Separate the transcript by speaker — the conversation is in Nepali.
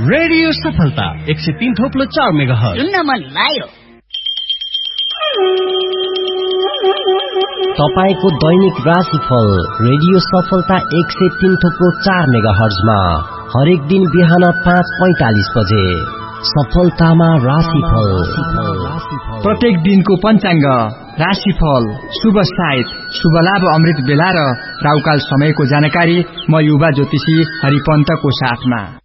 Speaker 1: रेडियो सफलता 103.4 मेगाहर्ज।
Speaker 2: सुन्न मन लाग्यो।
Speaker 3: तपाईको दैनिक राशिफल रेडियो सफलता 103.4 मेगाहर्जमा हरेक दिन बिहान 5:45 बजे सफलतामा राशिफल।
Speaker 4: प्रत्येक दिनको पञ्चाङ्ग, राशिफल, शुभ साइत, शुभ लाभ अमृत बेला र राउकाल समयको जानकारी म युवा ज्योतिषी हरिपन्तको साथमा।